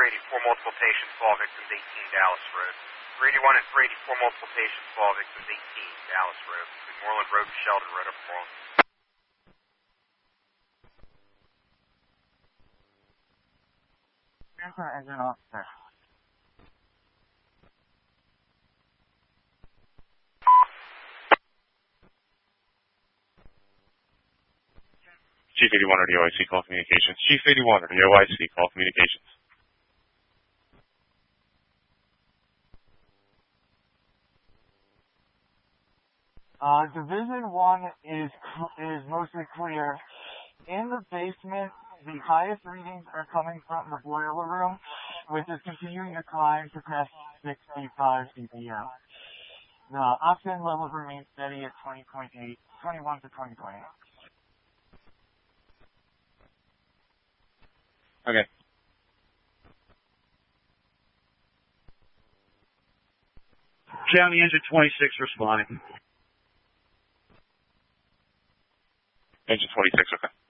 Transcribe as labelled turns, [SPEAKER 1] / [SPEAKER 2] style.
[SPEAKER 1] 384, multiple patients, fall victims, 18 Dallas Road. 381 and 384, multiple patients, fall victims, 18 Dallas Road. Between Moreland Road and Sheldon Road up Moreland.
[SPEAKER 2] Engine officer.
[SPEAKER 3] Chief 81 or the OIC, call communications. Chief 81 or the OIC, call communications.
[SPEAKER 2] Division 1 is mostly clear. In the basement, the highest readings are coming from the boiler room, which is continuing to climb to past 65 CPM. The oxygen levels remain steady at 20.8, 21 to 20.8.
[SPEAKER 3] Okay.
[SPEAKER 4] County Engine 26 responding.
[SPEAKER 3] Engine 26, okay.